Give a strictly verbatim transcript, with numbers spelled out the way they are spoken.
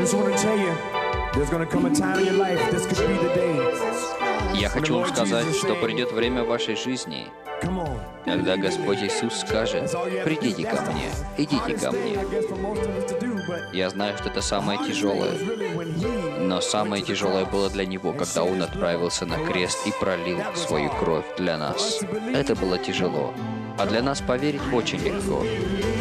Я хочу вам сказать, что придет время в вашей жизни, когда Господь Иисус скажет: «Придите ко мне, идите ко мне». Я знаю, что это самое тяжелое, но самое тяжелое было для Него, когда Он отправился на крест и пролил свою кровь для нас. Это было тяжело, а для нас поверить очень легко.